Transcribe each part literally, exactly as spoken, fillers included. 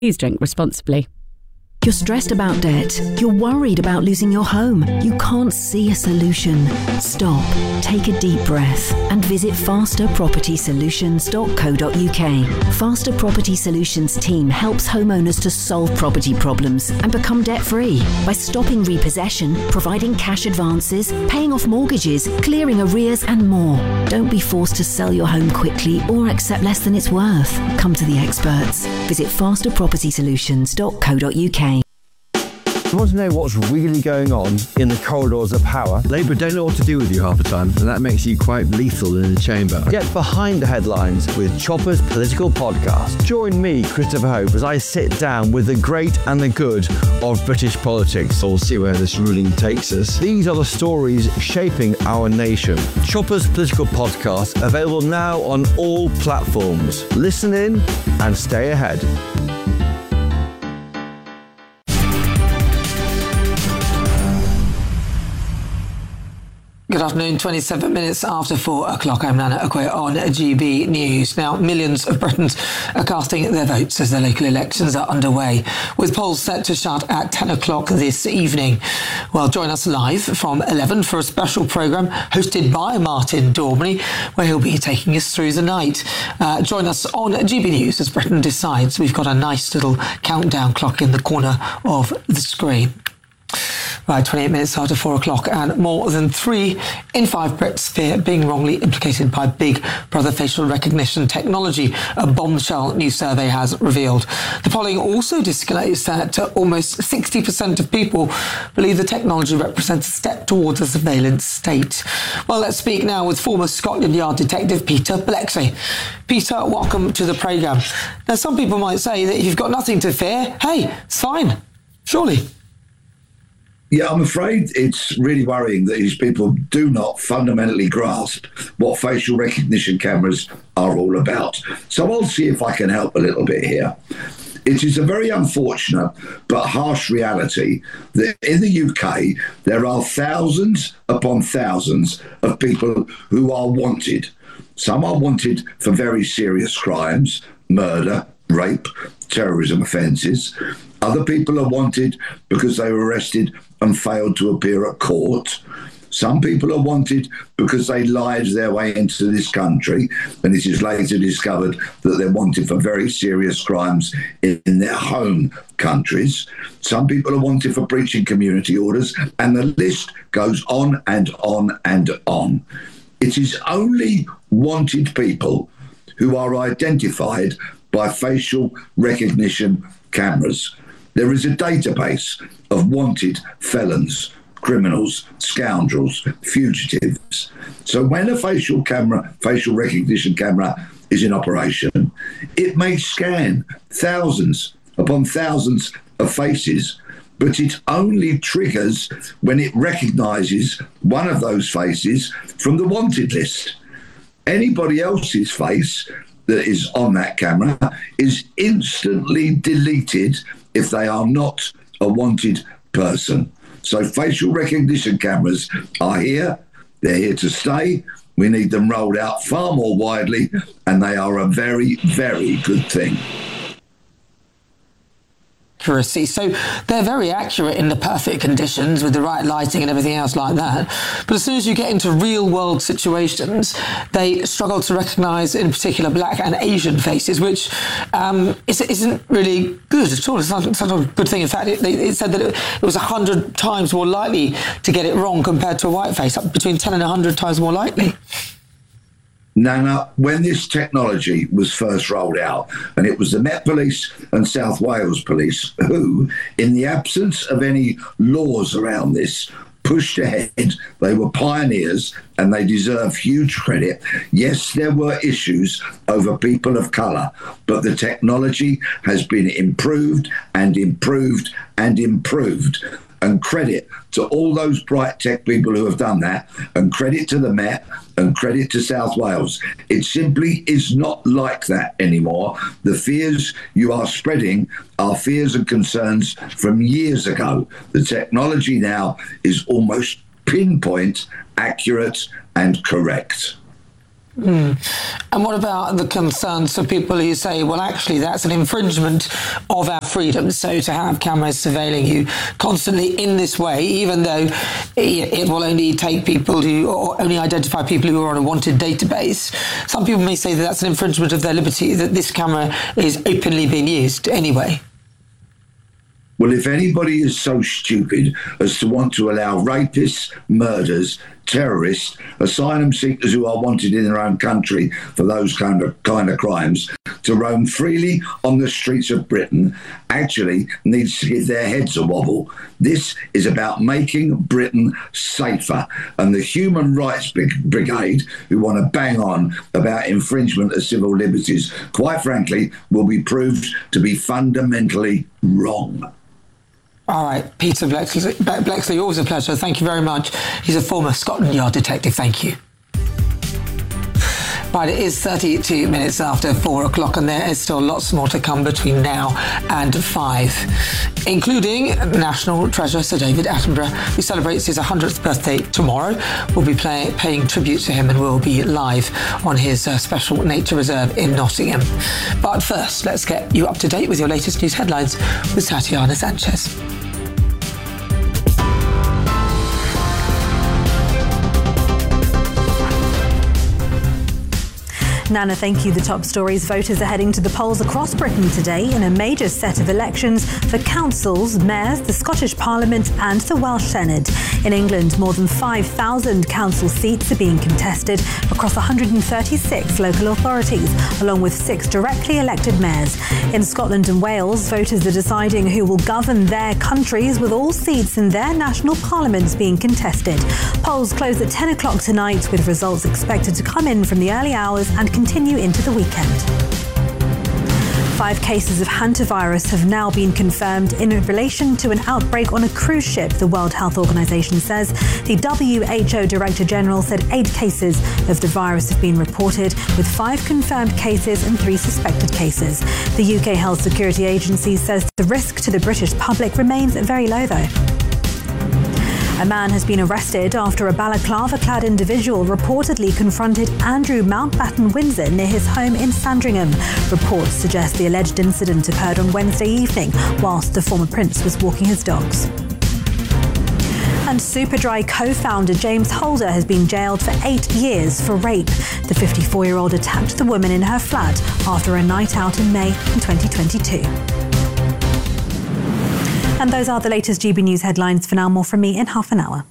Please drink responsibly. You're stressed about debt. You're worried about losing your home. You can't see a solution. Stop, take a deep breath and visit faster property solutions dot co dot uk. Faster Property Solutions team helps homeowners to solve property problems and become debt-free by stopping repossession, providing cash advances, paying off mortgages, clearing arrears and more. Don't be forced to sell your home quickly or accept less than it's worth. Come to the experts. Visit faster property solutions dot co dot uk. You want to know what's really going on in the corridors of power? Labour don't know what to do with you half the time, and that makes you quite lethal in the chamber. Get behind the headlines with Chopper's Political Podcast. Join me, Christopher Hope, as I sit down with the great and the good of British politics. We'll see where this ruling takes us. These are the stories shaping our nation. Chopper's Political Podcast, available now on all platforms. Listen in and stay ahead. Good afternoon, twenty-seven minutes after four o'clock. I'm Nana Okoye on G B News. Now, millions of Britons are casting their votes as the local elections are underway, with polls set to shut at ten o'clock this evening. Well, join us live from eleven for a special programme hosted by Martin Daubney, where he'll be taking us through the night. Uh, join us on G B News as Britain decides. We've got a nice little countdown clock in the corner of the screen. Right, twenty-eight minutes after four o'clock, and more than three in five Brits fear being wrongly implicated by Big Brother facial recognition technology, a bombshell new survey has revealed. The polling also disclosed that almost sixty percent of people believe the technology represents a step towards a surveillance state. Well, let's speak now with former Scotland Yard detective Peter Bleksley. Peter, welcome to the programme. Now, some people might say that if you've got nothing to fear, hey, it's fine, surely. Yeah, I'm afraid it's really worrying that these people do not fundamentally grasp what facial recognition cameras are all about. So I'll see if I can help a little bit here. It is a very unfortunate but harsh reality that in the U K, there are thousands upon thousands of people who are wanted. Some are wanted for very serious crimes, murder, rape, terrorism offences. Other people are wanted because they were arrested and failed to appear at court. Some people are wanted because they lied their way into this country, and it is later discovered that they're wanted for very serious crimes in their home countries. Some people are wanted for breaching community orders, and the list goes on and on and on. It is only wanted people who are identified by facial recognition cameras. There is a database of wanted felons, criminals, scoundrels, fugitives. So when a facial camera, facial recognition camera is in operation, it may scan thousands upon thousands of faces, but it only triggers when it recognises one of those faces from the wanted list. Anybody else's face that is on that camera is instantly deleted if they are not a wanted person. So facial recognition cameras are here. They're here to stay. We need them rolled out far more widely, and they are a very, very good thing. Accuracy. So they're very accurate in the perfect conditions with the right lighting and everything else like that. But as soon as you get into real world situations, they struggle to recognise, in particular, black and Asian faces, which um, isn't really good at all. It's not, it's not a good thing. In fact, it, it said that it, it was one hundred times more likely to get it wrong compared to a white face, up between ten and one hundred times more likely. Nana, when this technology was first rolled out, and it was the Met Police and South Wales Police who, in the absence of any laws around this, pushed ahead. They were pioneers and they deserve huge credit. Yes, there were issues over people of colour, but the technology has been improved and improved and improved. And credit to all those bright tech people who have done that, and credit to the Met, and credit to South Wales. It simply is not like that anymore. The fears you are spreading are fears and concerns from years ago. The technology now is almost pinpoint, accurate, and correct. Mm. And what about the concerns for people who say, well, actually, that's an infringement of our freedom? So to have cameras surveilling you constantly in this way, even though it will only take people who, or only identify people who are on a wanted database, some people may say that that's an infringement of their liberty, that this camera is openly being used anyway. Well, if anybody is so stupid as to want to allow rapists, murderers, terrorists, asylum seekers who are wanted in their own country for those kind of kind of crimes to roam freely on the streets of Britain, actually needs to give their heads a wobble. This is about making Britain safer. And the Human Rights Brigade, who want to bang on about infringement of civil liberties, quite frankly, will be proved to be fundamentally wrong. All right, Peter Bleksley, Bleksley, always a pleasure. Thank you very much. He's a former Scotland Yard detective. Thank you. Right, it is thirty-two minutes after four o'clock, and there is still lots more to come between now and five, including National Treasure Sir David Attenborough, who celebrates his one hundredth birthday tomorrow. We'll be play, paying tribute to him, and we'll be live on his uh, special nature reserve in Nottingham. But first, let's get you up to date with your latest news headlines with Tatiana Sanchez. Nana, thank you. The top stories. Voters are heading to the polls across Britain today in a major set of elections for councils, mayors, the Scottish Parliament and the Welsh Senate. In England, more than five thousand council seats are being contested across one hundred thirty-six local authorities, along with six directly elected mayors. In Scotland and Wales, voters are deciding who will govern their countries, with all seats in their national parliaments being contested. Polls close at ten o'clock tonight, with results expected to come in from the early hours and continue into the weekend. Five cases of hantavirus have now been confirmed in relation to an outbreak on a cruise ship, the World Health Organization says. The W H O Director General said eight cases of the virus have been reported, with five confirmed cases and three suspected cases. The U K Health Security Agency says the risk to the British public remains very low, though. A man has been arrested after a balaclava-clad individual reportedly confronted Andrew Mountbatten Windsor near his home in Sandringham. Reports suggest the alleged incident occurred on Wednesday evening whilst the former prince was walking his dogs. And Superdry co-founder James Holder has been jailed for eight years for rape. The fifty-four-year-old attacked the woman in her flat after a night out in May in twenty twenty-two. And those are the latest G B News headlines. For now, more from me in half an hour.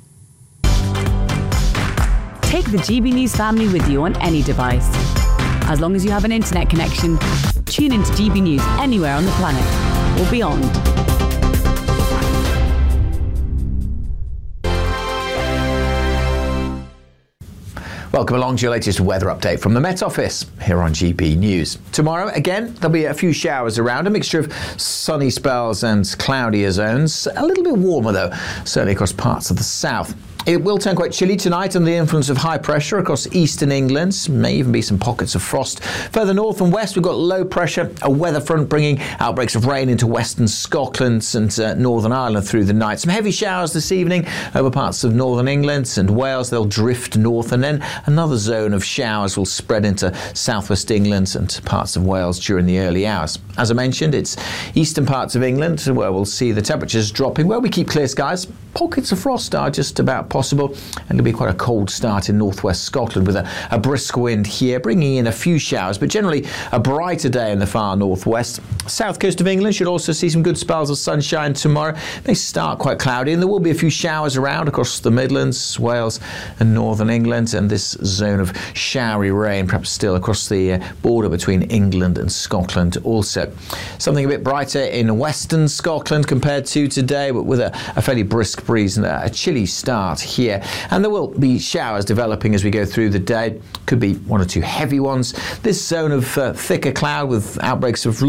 Take the G B News family with you on any device. As long as you have an internet connection, tune into G B News anywhere on the planet or beyond. Welcome along to your latest weather update from the Met Office here on G B News. Tomorrow, again, there'll be a few showers around, a mixture of sunny spells and cloudier zones. A little bit warmer, though, certainly across parts of the south. It will turn quite chilly tonight under the influence of high pressure across eastern England. May even be some pockets of frost. Further north and west, we've got low pressure, a weather front bringing outbreaks of rain into western Scotland and uh, Northern Ireland through the night. Some heavy showers this evening over parts of northern England and Wales. They'll drift north, and then another zone of showers will spread into southwest England and parts of Wales during the early hours. As I mentioned, it's eastern parts of England where we'll see the temperatures dropping. Where we keep clear skies, pockets of frost are just about possible, and it'll be quite a cold start in northwest Scotland with a, a brisk wind here, bringing in a few showers, but generally a brighter day in the far northwest. South coast of England should also see some good spells of sunshine tomorrow. They start quite cloudy, and there will be a few showers around across the Midlands, Wales and northern England, and this zone of showery rain perhaps still across the uh, border between England and Scotland also. Something a bit brighter in western Scotland compared to today, but with a, a fairly brisk breeze and a, a chilly start here. And there will be showers developing as we go through the day. Could be one or two heavy ones. This zone of uh, thicker cloud with outbreaks of light rain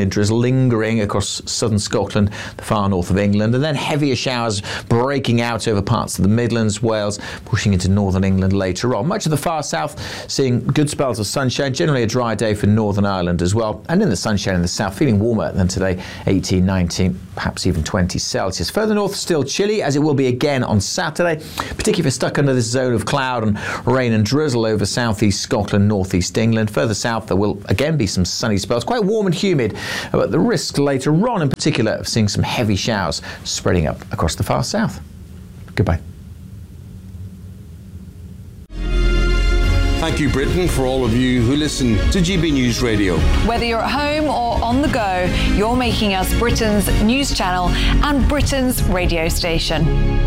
and drizzle lingering across southern Scotland, the far north of England, and then heavier showers breaking out over parts of the Midlands, Wales, pushing into northern England later on. Much of the far south seeing good spells of sunshine, generally a dry day for Northern Ireland as well, and in the sunshine in the south, feeling warmer than today, eighteen, nineteen, perhaps even twenty Celsius. Further north, still chilly, as it will be again on Saturday, particularly if you're stuck under this zone of cloud and rain and drizzle over southeast Scotland, northeast England. Further south, there will again be some sunny spells, quite warm and humid, but the risk later on in particular of seeing some heavy showers spreading up across the far south. Goodbye. Thank you, Britain, for all of you who listen to G B News Radio. Whether you're at home or on the go, you're making us Britain's news channel and Britain's radio station.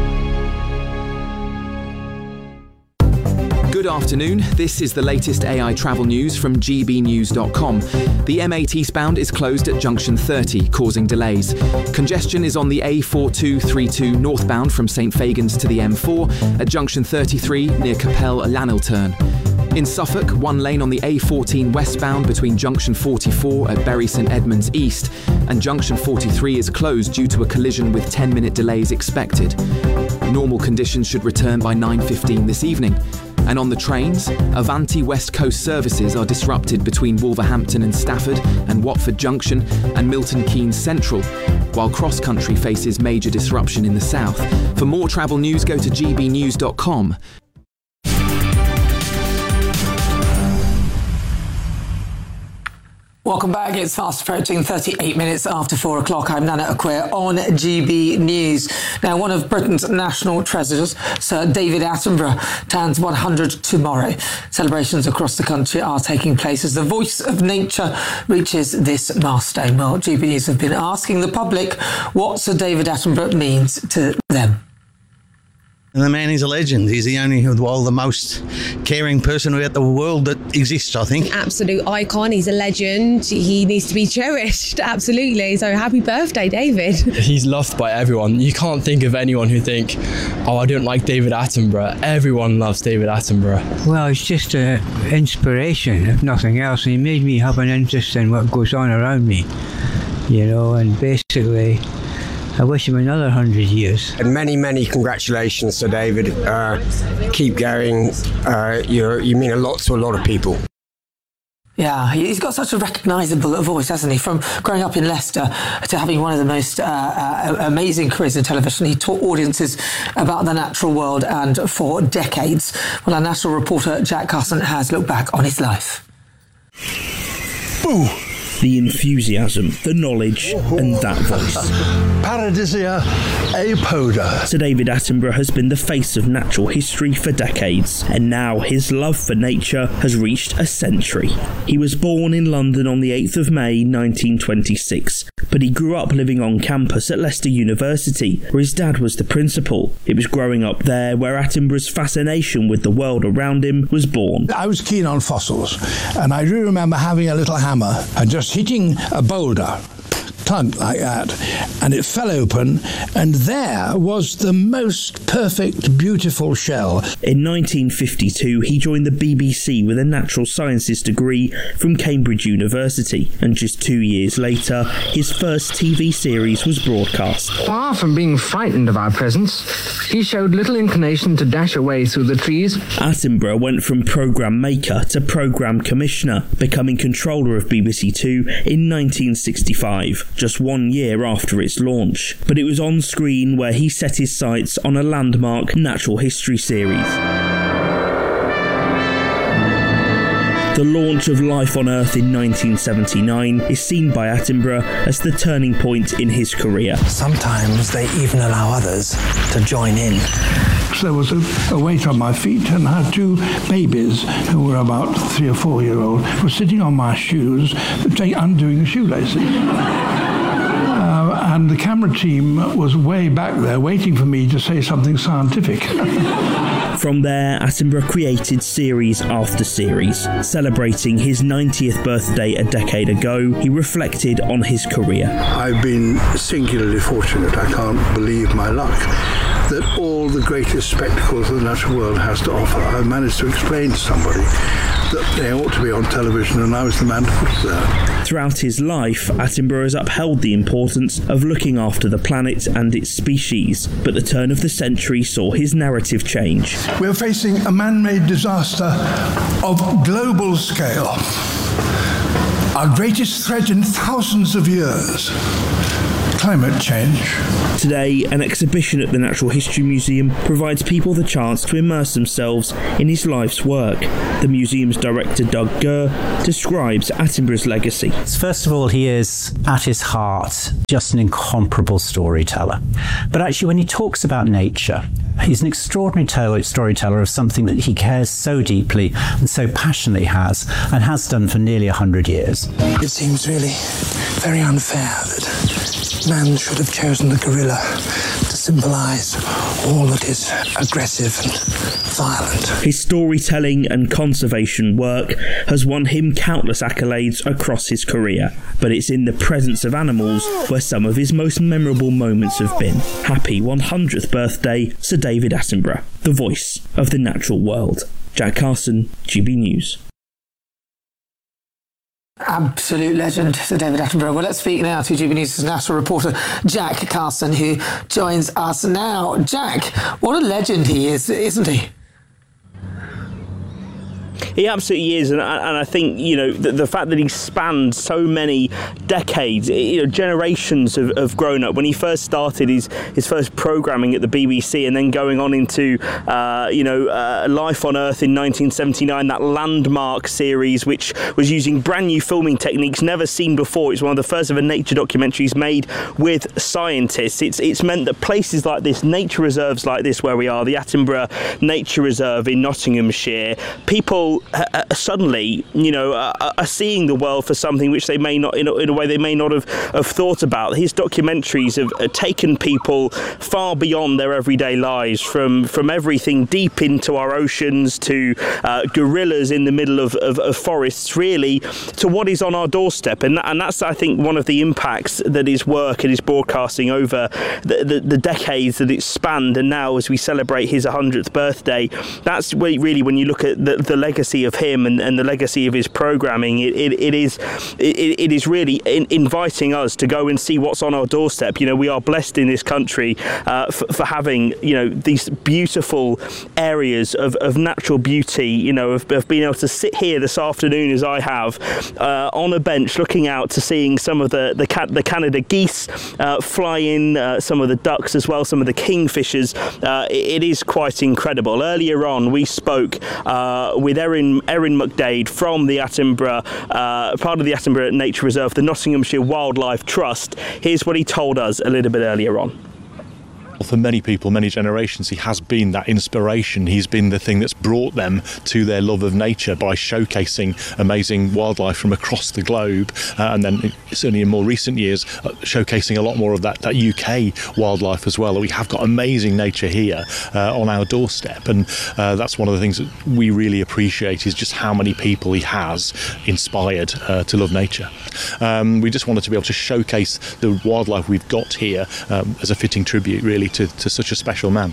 Good afternoon. This is the latest A I travel news from G B news dot com. The M eight eastbound is closed at junction thirty, causing delays. Congestion is on the A four two three two northbound from St Fagans to the M four at junction thirty-three near Capel Llanilturn. In Suffolk, one lane on the A fourteen westbound between junction forty-four at Bury St Edmunds East and junction forty-three is closed due to a collision with ten minute delays expected. Normal conditions should return by nine fifteen this evening. And on the trains, Avanti West Coast services are disrupted between Wolverhampton and Stafford and Watford Junction and Milton Keynes Central, while Cross Country faces major disruption in the south. For more travel news, go to G B news dot com. Welcome back. It's fast approaching thirty-eight minutes after four o'clock. I'm Nana Acquia on G B News. Now, one of Britain's national treasures, Sir David Attenborough, turns one hundred tomorrow. Celebrations across the country are taking place as the voice of nature reaches this milestone. Well, G B News have been asking the public what Sir David Attenborough means to them. And the man is a legend. He's the only, well, the most caring person about the world that exists, I think. Absolute icon. He's a legend. He needs to be cherished. Absolutely. So happy birthday, David. He's loved by everyone. You can't think of anyone who think, oh, I don't like David Attenborough. Everyone loves David Attenborough. Well, it's just an inspiration, if nothing else. He made me have an interest in what goes on around me, you know, and basically I wish him another hundred years. And many, many congratulations to David. Uh, keep going. Uh, you're, you mean a lot to a lot of people. Yeah, he's got such a recognisable voice, hasn't he? From growing up in Leicester to having one of the most uh, uh, amazing careers in television. He taught audiences about the natural world and for decades. Well, our national reporter Jack Carson has looked back on his life. Boo! The enthusiasm, the knowledge, and that voice. Paradisia apoda. Sir David Attenborough has been the face of natural history for decades, and now his love for nature has reached a century. He was born in London on the eighth of May nineteen twenty-six, but he grew up living on campus at Leicester University, where his dad was the principal. It was growing up there where Attenborough's fascination with the world around him was born. I was keen on fossils, and I do remember having a little hammer and just hitting a boulder, tug like that, and it fell open, and there was the most perfect, beautiful shell. In nineteen fifty-two, he joined the B B C with a natural sciences degree from Cambridge University, and just two years later, his first T V series was broadcast. Far from being frightened of our presence, he showed little inclination to dash away through the trees. Attenborough went from programme maker to programme commissioner, becoming controller of B B C Two in nineteen sixty-five. Just one year after its launch. But it was on screen where he set his sights on a landmark natural history series. The launch of Life on Earth in nineteen seventy-nine is seen by Attenborough as the turning point in his career. Sometimes they even allow others to join in. There was a, a weight on my feet, and I had two babies who were about three or four year old were sitting on my shoes, undoing the shoelaces. Uh, and the camera team was way back there waiting for me to say something scientific. From there, Attenborough created series after series. Celebrating his ninetieth birthday a decade ago, he reflected on his career. I've been singularly fortunate. I can't believe my luck. that all the greatest spectacles the natural world has to offer, I managed to explain to somebody that they ought to be on television, and I was the man to put it there. Throughout his life, Attenborough has upheld the importance of looking after the planet and its species, but the turn of the century saw his narrative change. We're facing a man-made disaster of global scale. Our greatest threat in thousands of years. Climate change. Today, an exhibition at the Natural History Museum provides people the chance to immerse themselves in his life's work. The museum's director, Doug Gurr, describes Attenborough's legacy. First of all, he is, at his heart, just an incomparable storyteller. But actually, when he talks about nature, he's an extraordinary tell- storyteller of something that he cares so deeply and so passionately has, and has done for nearly a hundred years. It seems really very unfair that man should have chosen the gorilla to symbolise all that is aggressive and violent. His storytelling and conservation work has won him countless accolades across his career, but it's in the presence of animals where some of his most memorable moments have been. Happy one hundredth birthday, Sir David Attenborough, the voice of the natural world. Jack Carson, G B News. Absolute legend, Sir David Attenborough. Well, let's speak now to G B News' national reporter, Jack Carson, who joins us now. Jack, what a legend he is, isn't he? He absolutely is, and I, and I think, you know, the, the fact that he spanned so many decades, you know, generations have, have grown up. When he first started his his first programming at the B B C, and then going on into, uh, you know, uh, Life on Earth in nineteen seventy-nine, that landmark series, which was using brand new filming techniques never seen before. It's one of the first ever nature documentaries made with scientists. It's it's meant that places like this, nature reserves like this, where we are, the Attenborough Nature Reserve in Nottinghamshire, people Uh, suddenly, you know, uh, are seeing the world for something which they may not, in a, in a way they may not have, have thought about. His documentaries have uh, taken people far beyond their everyday lives, from from everything deep into our oceans to uh, gorillas in the middle of, of, of forests, really, to what is on our doorstep. And, and that's, I think, one of the impacts that his work and his broadcasting over the, the, the decades that it's spanned. And now, as we celebrate his one hundredth birthday, that's really, when you look at the, the legacy of him and, and the legacy of his programming, it, it, it is it, it is really in, inviting us to go and see what's on our doorstep. You know, we are blessed in this country uh, for, for having, you know, these beautiful areas of, of natural beauty, you know, of, of being able to sit here this afternoon, as I have, uh, on a bench looking out to seeing some of the, the, the Canada geese uh, fly in, uh, some of the ducks as well, some of the kingfishers. Uh, it, it is quite incredible. Earlier on, we spoke uh, with Erin Erin McDade from the Attenborough, uh, part of the Attenborough Nature Reserve, the Nottinghamshire Wildlife Trust. Here's what he told us a little bit earlier on. For many people, many generations, he has been that inspiration. He's been the thing that's brought them to their love of nature by showcasing amazing wildlife from across the globe, uh, and then certainly in more recent years uh, showcasing a lot more of that, that U K wildlife as well. We have got amazing nature here uh, on our doorstep, and uh, that's one of the things that we really appreciate, is just how many people he has inspired uh, to love nature. Um, we just wanted to be able to showcase the wildlife we've got here um, as a fitting tribute, really, To, to such a special man.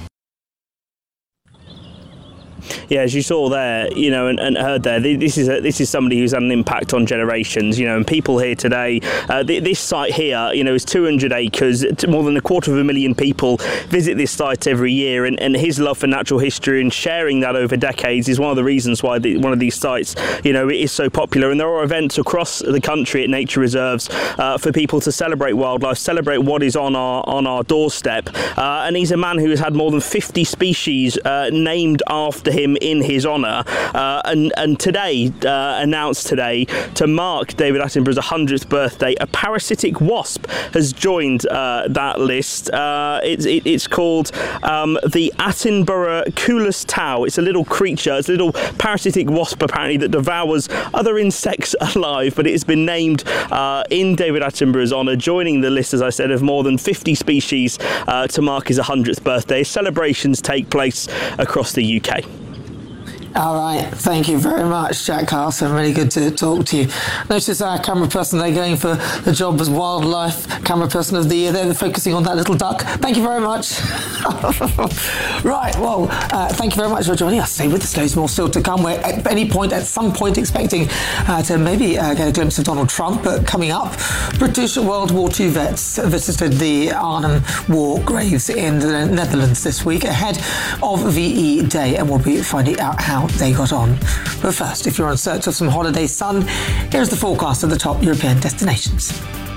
Yeah, as you saw there, you know, and, and heard there, this is a, this is somebody who's had an impact on generations, you know, and people here today. Uh, th- this site here, you know, is two hundred acres. More than a quarter of a million people visit this site every year, and, and his love for natural history and sharing that over decades is one of the reasons why the, one of these sites, you know, is so popular. And there are events across the country at nature reserves uh, for people to celebrate wildlife, celebrate what is on our on our doorstep. Uh, and he's a man who has had more than fifty species uh, named after him in his honour, uh, and, and today, uh, announced today, to mark David Attenborough's one hundredth birthday, a parasitic wasp has joined uh, that list. Uh, it's, it, it's called um, the Attenborough Culus tau. It's a little creature, it's a little parasitic wasp apparently that devours other insects alive, but it has been named uh, in David Attenborough's honour, joining the list, as I said, of more than fifty species uh, to mark his one hundredth birthday. Celebrations take place across the U K. All right, thank you very much, Jack Carson. Really good to talk to you. Notice our camera person, they're going for the job as wildlife camera person of the year. They're focusing on that little duck. Thank you very much. Right, well, uh, thank you very much for joining us. Stay with us, there's more still to come. We're at any point, at some point, expecting uh, to maybe uh, get a glimpse of Donald Trump. But coming up, British World War Two vets visited the Arnhem War graves in the Netherlands this week ahead of V E Day, and we'll be finding out how they got on. But first, if you're in search of some holiday sun, here's the forecast of the top European destinations.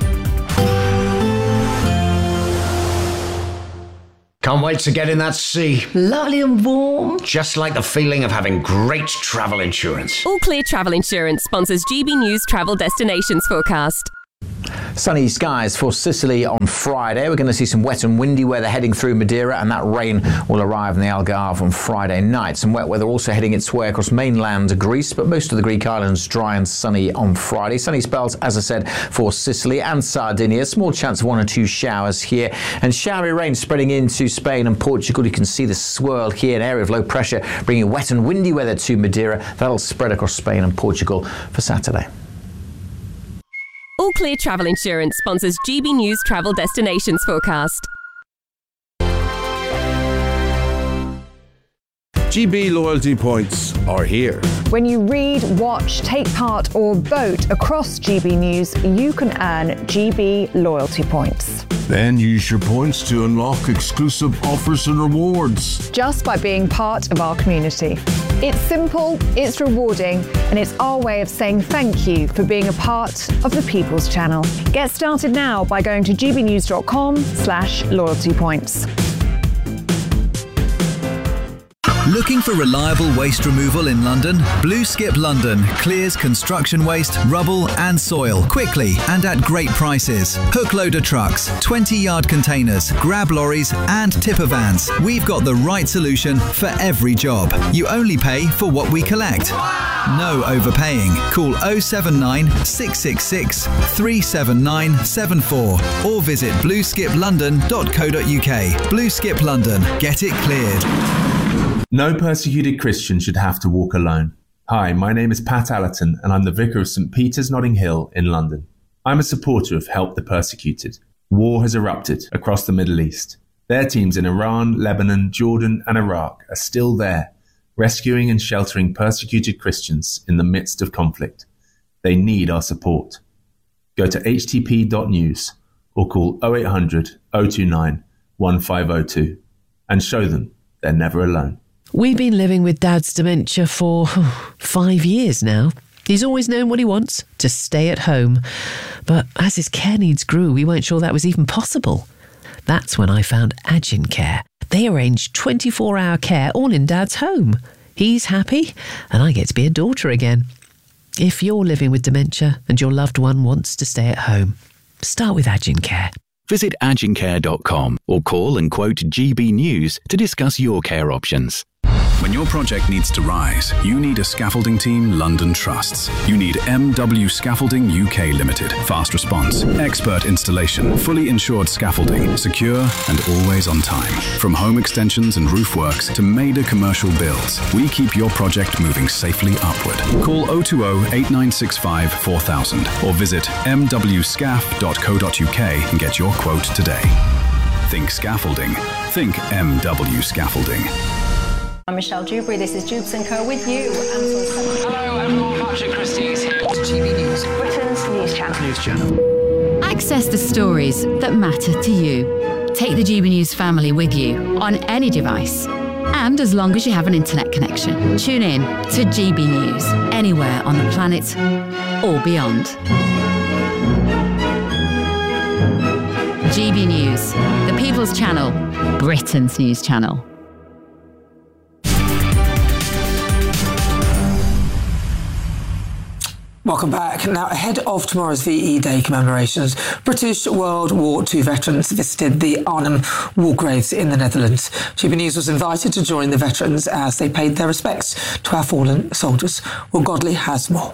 Can't wait to get in that sea. Lovely and warm. Just like the feeling of having great travel insurance. All Clear Travel Insurance sponsors G B News Travel Destinations Forecast. Sunny skies for Sicily on Friday. We're going to see some wet and windy weather heading through Madeira, and that rain will arrive in the Algarve on Friday night. Some wet weather also heading its way across mainland Greece, but most of the Greek islands dry and sunny on Friday. Sunny spells, as I said, for Sicily and Sardinia. Small chance of one or two showers here, and showery rain spreading into Spain and Portugal. You can see the swirl here, an area of low pressure bringing wet and windy weather to Madeira. That'll spread across Spain and Portugal for Saturday. All Clear Travel Insurance sponsors G B News Travel Destinations Forecast. G B loyalty points are here. When you read, watch, take part or vote across G B News, you can earn G B loyalty points. Then use your points to unlock exclusive offers and rewards. Just by being part of our community. It's simple, it's rewarding, and it's our way of saying thank you for being a part of the People's Channel. Get started now by going to gbnews.com slash loyalty points. Looking for reliable waste removal in London? Blue Skip London clears construction waste, rubble and soil quickly and at great prices. Hook loader trucks, twenty yard containers, grab lorries and tipper vans. We've got the right solution for every job. You only pay for what we collect. No overpaying. Call oh seven nine, six six six, three seven nine seven four or visit blue skip london dot co dot uk. Blue Skip London. Get it cleared. No persecuted Christian should have to walk alone. Hi, my name is Pat Allerton and I'm the Vicar of St Peter's Notting Hill in London. I'm a supporter of Help the Persecuted. War has erupted across the Middle East. Their teams in Iran, Lebanon, Jordan and Iraq are still there, rescuing and sheltering persecuted Christians in the midst of conflict. They need our support. Go to h t p dot news or call oh eight hundred, oh two nine, one five oh two and show them they're never alone. We've been living with Dad's dementia for oh, five years now. He's always known what he wants, to stay at home. But as his care needs grew, we weren't sure that was even possible. That's when I found Agincare. They arrange twenty-four hour care all in Dad's home. He's happy, and I get to be a daughter again. If you're living with dementia and your loved one wants to stay at home, start with Agincare. Visit agincare dot com or call and quote G B News to discuss your care options. When your project needs to rise, you need a scaffolding team London trusts. You need M W Scaffolding U K Limited. Fast response, expert installation, fully insured scaffolding, secure and always on time. From home extensions and roof works to major commercial builds, we keep your project moving safely upward. Call oh two oh, eight nine six five, four thousand or visit m w scaf dot co dot uk and get your quote today. Think scaffolding. Think M W Scaffolding. I'm Michelle Dewberry, this is Jubes and Co with you. Hello everyone, Patrick Christie is here to G B News, Britain's news channel. News channel. Access the stories that matter to you. Take the G B News family with you on any device. And as long as you have an internet connection, tune in to G B News, anywhere on the planet or beyond. G B News, the People's Channel, Britain's news channel. Welcome back. Now, ahead of tomorrow's V E Day commemorations, British World War Two veterans visited the Arnhem War graves in the Netherlands. G B News was invited to join the veterans as they paid their respects to our fallen soldiers. Well, Godley has more.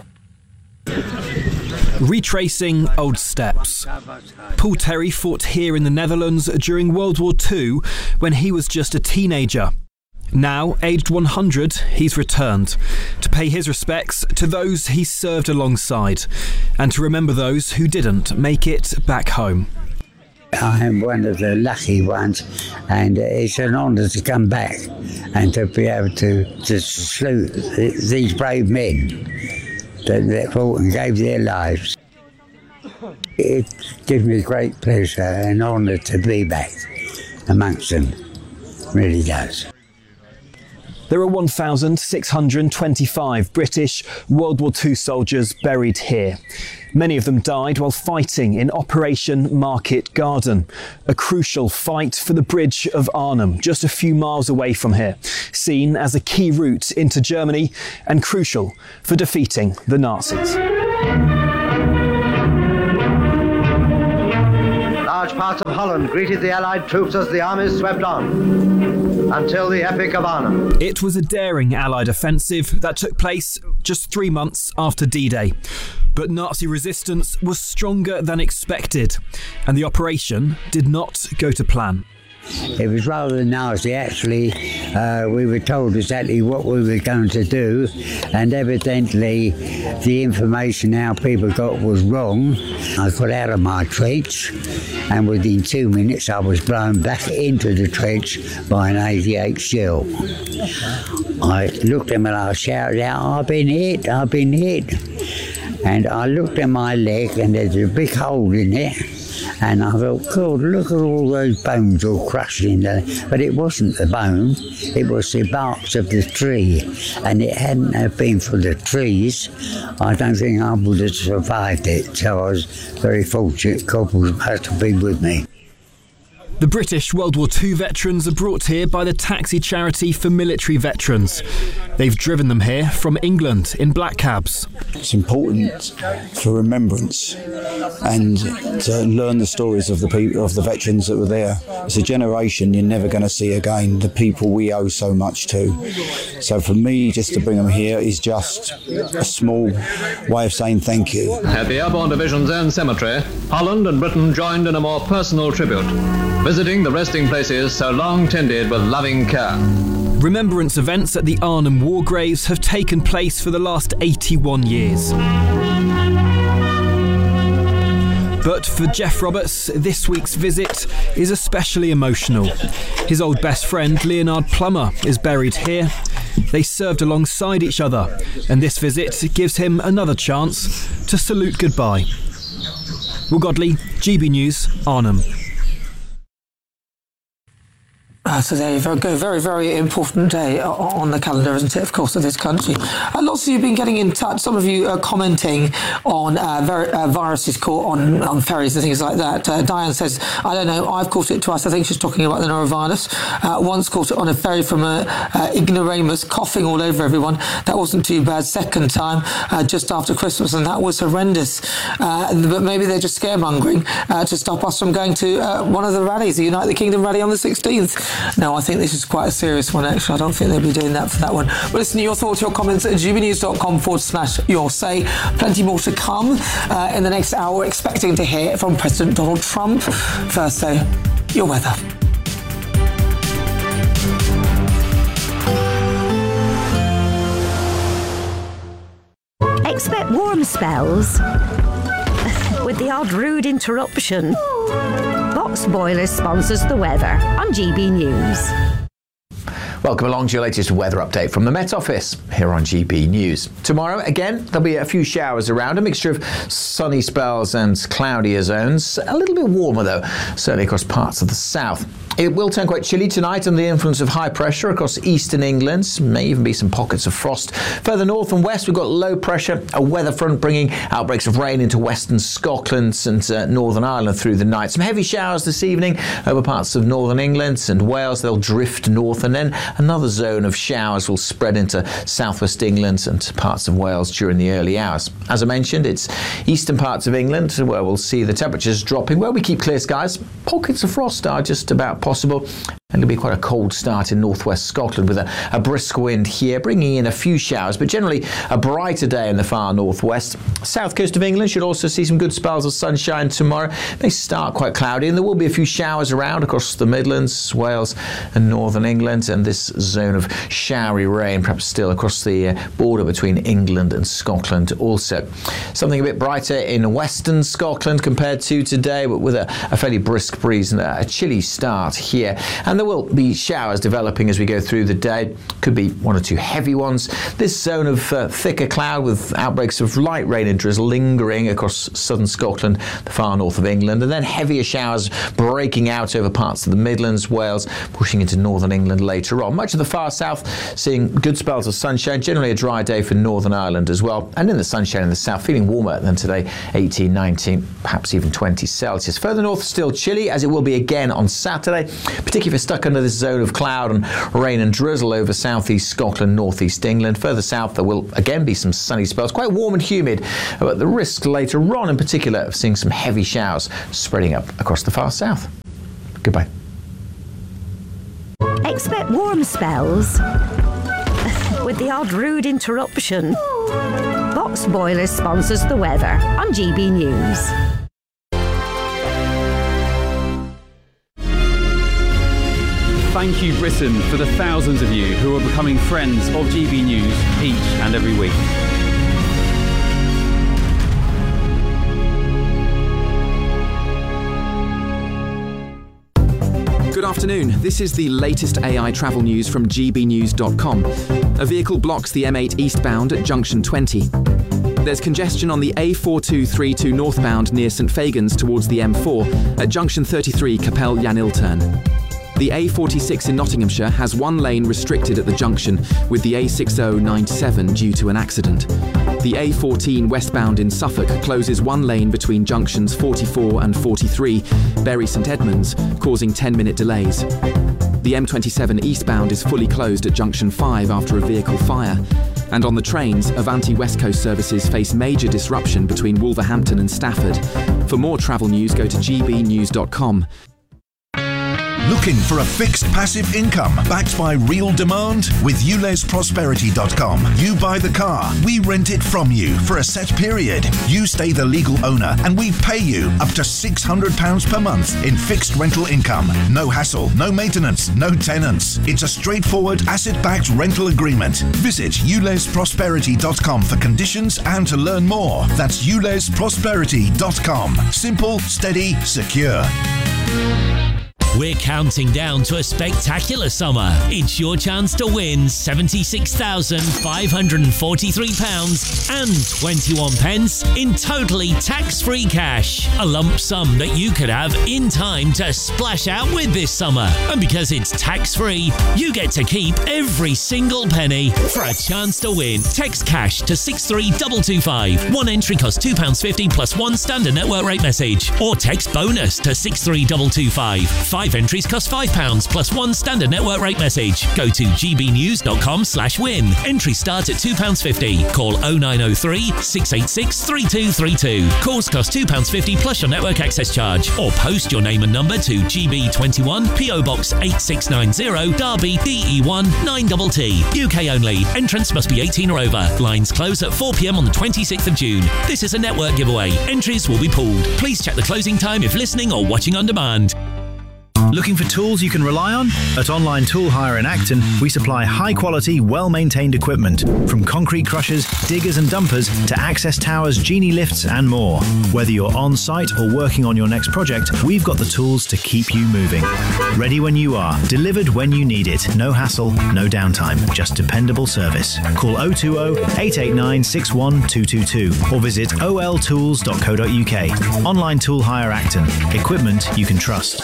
Retracing old steps. Paul Terry fought here in the Netherlands during World War Two when he was just a teenager. Now, aged one hundred, he's returned to pay his respects to those he served alongside and to remember those who didn't make it back home. I am one of the lucky ones, and it's an honour to come back and to be able to, to salute these brave men that, that fought and gave their lives. It gives me great pleasure and honour to be back amongst them, it really does. There are one thousand six hundred twenty-five British World War Two soldiers buried here. Many of them died while fighting in Operation Market Garden, a crucial fight for the Bridge of Arnhem, just a few miles away from here, seen as a key route into Germany and crucial for defeating the Nazis. Large parts of Holland greeted the Allied troops as the armies swept on, until the Epic of Arnhem. It was a daring Allied offensive that took place just three months after D-Day. But Nazi resistance was stronger than expected, and the operation did not go to plan. It was rather nasty, actually. Uh, we were told exactly what we were going to do, and evidently the information our people got was wrong. I got out of my trench, and within two minutes I was blown back into the trench by an eighty-eight shell. I looked at them and I shouted out, "I've been hit, I've been hit." And I looked at my leg and there's a big hole in it. And I thought, God, look at all those bones all crushed in there. But it wasn't the bone, it was the barks of the tree. And it hadn't have been for the trees, I don't think I would have survived it. So I was very fortunate. God must have been with me. The British World War Two veterans are brought here by the taxi charity for military veterans. They've driven them here from England in black cabs. It's important for remembrance and to learn the stories of the people, of the veterans that were there. It's a generation you're never going to see again, the people we owe so much to. So for me, just to bring them here is just a small way of saying thank you. At the Airborne Division's own cemetery, Holland and Britain joined in a more personal tribute, visiting the resting places so long tended with loving care. Remembrance events at the Arnhem War Graves have taken place for the last eighty-one years. But for Jeff Roberts, this week's visit is especially emotional. His old best friend, Leonard Plummer, is buried here. They served alongside each other, and this visit gives him another chance to salute goodbye. Will Godley, G B News, Arnhem. Uh, so there you go. Very, very important day on the calendar, isn't it, of course, of this country. Uh, lots of you have been getting in touch. Some of you are commenting on uh, ver- uh, viruses caught on, on ferries and things like that. Uh, Diane says, I don't know, I've caught it twice. I think she's talking about the norovirus. Uh, once caught it on a ferry from a uh, ignoramus, coughing all over everyone. That wasn't too bad. Second time, uh, just after Christmas, and that was horrendous. Uh, but maybe they're just scaremongering uh, to stop us from going to uh, one of the rallies, the United Kingdom rally on the sixteenth. No, I think this is quite a serious one, actually. I don't think they'll be doing that for that one. But listen, your thoughts, your comments at gbnews.com forward slash your say. Plenty more to come uh, in the next hour. We're expecting to hear from President Donald Trump. First, though, your weather. Expect warm spells with the odd rude interruption. Box Boilers sponsors the weather on G B News. Welcome along to your latest weather update from the Met Office here on G B News. Tomorrow, again, there'll be a few showers around, a mixture of sunny spells and cloudier zones. A little bit warmer, though, certainly across parts of the south. It will turn quite chilly tonight under the influence of high pressure across eastern England. May even be some pockets of frost. Further north and west, we've got low pressure, a weather front bringing outbreaks of rain into western Scotland and uh, Northern Ireland through the night. Some heavy showers this evening over parts of northern England and Wales. They'll drift north, and then another zone of showers will spread into southwest England and parts of Wales during the early hours. As I mentioned, it's eastern parts of England where we'll see the temperatures dropping. Where we keep clear skies, pockets of frost are just about possible. and it'll be quite a cold start in northwest Scotland with a, a brisk wind here, bringing in a few showers, but generally a brighter day in the far northwest. South coast of England should also see some good spells of sunshine tomorrow. They start quite cloudy, and there will be a few showers around across the Midlands, Wales and northern England, and this zone of showery rain perhaps still across the uh, border between England and Scotland also. Something a bit brighter in western Scotland compared to today, but with a, a fairly brisk breeze and a, a chilly start here. And there will be showers developing as we go through the day. Could be one or two heavy ones. This zone of uh, thicker cloud with outbreaks of light rain and drizzle lingering across southern Scotland, the far north of England, and then heavier showers breaking out over parts of the Midlands, Wales, pushing into northern England later on. Much of the far south seeing good spells of sunshine, generally a dry day for Northern Ireland as well. And in the sunshine in the south, feeling warmer than today, eighteen, nineteen, perhaps even twenty Celsius. Further north, still chilly, as it will be again on Saturday, particularly if you're stuck under this zone of cloud and rain and drizzle over southeast Scotland, northeast England. Further south, there will again be some sunny spells, quite warm and humid, but the risk later on in particular of seeing some heavy showers spreading up across the far south. Goodbye. Expect warm spells with the odd rude interruption. Box Boilers sponsors the weather on G B News. Thank you, Britain, for the thousands of you who are becoming friends of G B News each and every week. Good afternoon. This is the latest A I travel news from G B news dot com. A vehicle blocks the M eight eastbound at junction twenty. There's congestion on the A four two three two northbound near St Fagans towards the M four at junction thirty-three Capel Llanilturn. The A forty-six in Nottinghamshire has one lane restricted at the junction with the A six oh ninety-seven due to an accident. The A fourteen westbound in Suffolk closes one lane between junctions forty-four and forty-three, Bury St Edmunds, causing ten minute delays. The M twenty-seven eastbound is fully closed at junction five after a vehicle fire. And on the trains, Avanti West Coast services face major disruption between Wolverhampton and Stafford. For more travel news, go to G B news dot com. Looking for a fixed passive income backed by real demand? With U Les Prosperity dot com, you buy the car, we rent it from you for a set period. You stay the legal owner and we pay you up to six hundred pounds per month in fixed rental income. No hassle, no maintenance, no tenants. It's a straightforward asset-backed rental agreement. Visit U Les Prosperity dot com for conditions and to learn more. That's U Les Prosperity dot com. Simple, steady, secure. We're counting down to a spectacular summer. It's your chance to win seventy-six thousand five hundred forty-three pounds and twenty-one pence in totally tax-free cash. A lump sum that you could have in time to splash out with this summer. And because it's tax-free, you get to keep every single penny. For a chance to win, text cash to six three two two five. One entry costs two pounds fifty plus one standard network rate message. Or text bonus to six three two two five. Five entries cost five pounds plus one standard network rate message. Go to G B news dot com slash win. Entry starts at two pounds fifty. Call oh nine oh three, six eight six, three two three two. Calls cost two pounds fifty plus your network access charge. Or post your name and number to G B twenty-one, P O Box eight six nine zero, Derby, D E one nine T T. U K only. Entrance must be eighteen or over. Lines close at four p m on the twenty-sixth of June. This is a network giveaway. Entries will be pooled. Please check the closing time if listening or watching on demand. Looking for tools you can rely on? At Online Tool Hire in Acton, we supply high-quality, well-maintained equipment, from concrete crushers, diggers and dumpers, to access towers, genie lifts and more. Whether you're on-site or working on your next project, we've got the tools to keep you moving. Ready when you are, delivered when you need it. No hassle, no downtime, just dependable service. Call oh two oh, eight eight nine, six one two two two or visit o l tools dot co dot u k. Online Tool Hire Acton. Equipment you can trust.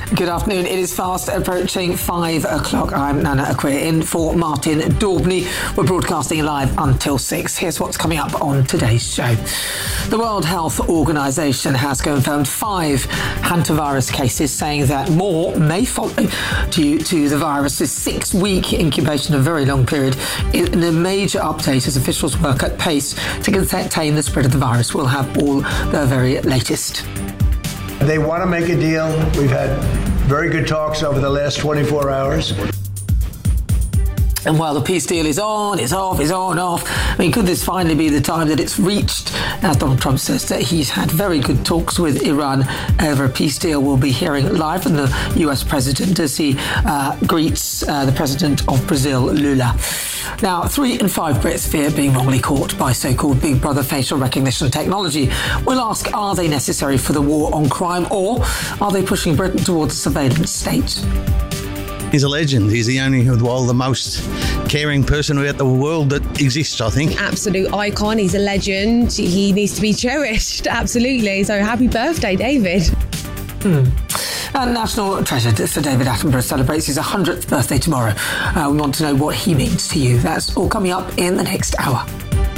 Good afternoon. It is fast approaching five o'clock. I'm Nana Akwe in for Martin Daubney. We're broadcasting live until six. Here's what's coming up on today's show. The World Health Organization has confirmed five hantavirus cases, saying that more may follow due to the virus's six-week incubation, a very long period, in a major update as officials work at pace to contain the spread of the virus. We'll have all the very latest. They want to make a deal. We've had very good talks over the last twenty-four hours. And while the peace deal is on, it's off, it's on, off, I mean, could this finally be the time that it's reached? As Donald Trump says that he's had very good talks with Iran over a peace deal. We'll be hearing live from the U S president as he uh, greets uh, the president of Brazil, Lula. Now, three in five Brits fear being wrongly caught by so-called Big Brother facial recognition technology. We'll ask, are they necessary for the war on crime, or are they pushing Britain towards a surveillance state? He's a legend. He's the only, well, the most caring person about the world that exists, I think. Absolute icon. He's a legend. He needs to be cherished. Absolutely. So happy birthday, David. Hmm. And National Treasure Sir David Attenborough celebrates his one hundredth birthday tomorrow. Uh, we want to know what he means to you. That's all coming up in the next hour.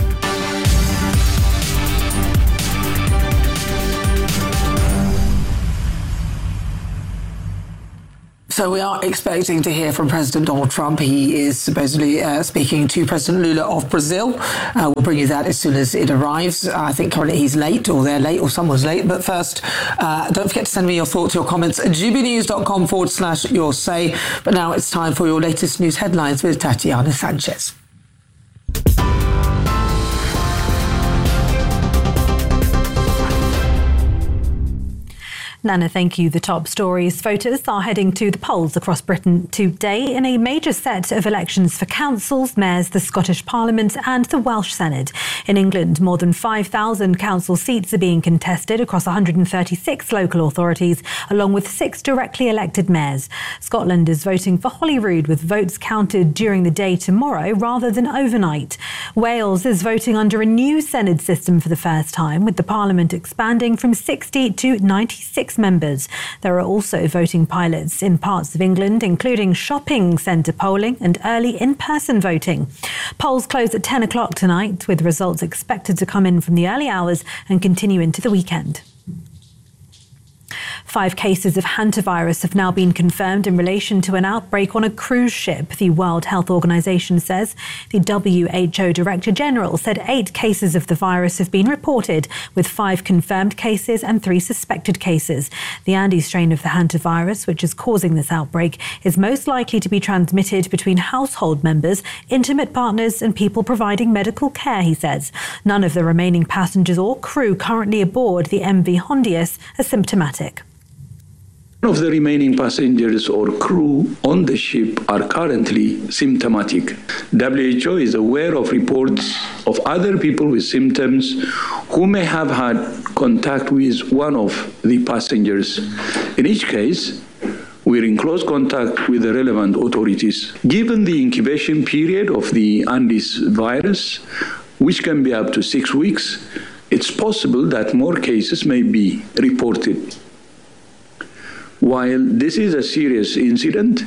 So we are expecting to hear from President Donald Trump. He is supposedly uh, speaking to President Lula of Brazil. Uh, we'll bring you that as soon as it arrives. I think currently he's late, or they're late, or someone's late. But first, uh, don't forget to send me your thoughts, your comments at gbnews.com forward slash your say. But now it's time for your latest news headlines with Tatiana Sanchez. Nana, thank you. The top stories. Voters are heading to the polls across Britain today in a major set of elections for councils, mayors, the Scottish Parliament and the Welsh Senate. In England, more than five thousand council seats are being contested across one hundred thirty-six local authorities, along with six directly elected mayors. Scotland is voting for Holyrood, with votes counted during the day tomorrow rather than overnight. Wales is voting under a new Senedd system for the first time, with the Parliament expanding from sixty to ninety-six members. There are also voting pilots in parts of England, including shopping centre polling and early in-person voting. Polls close at ten o'clock tonight, with results expected to come in from the early hours and continue into the weekend. Five cases of hantavirus have now been confirmed in relation to an outbreak on a cruise ship, the World Health Organization says. The W H O Director General said eight cases of the virus have been reported, with five confirmed cases and three suspected cases. The Andes strain of the hantavirus, which is causing this outbreak, is most likely to be transmitted between household members, intimate partners and people providing medical care, he says. None of the remaining passengers or crew currently aboard the M V Hondius are symptomatic. None of the remaining passengers or crew on the ship are currently symptomatic. W H O is aware of reports of other people with symptoms who may have had contact with one of the passengers. In each case, we're in close contact with the relevant authorities. Given the incubation period of the Andes virus, which can be up to six weeks, it's possible that more cases may be reported. While this is a serious incident,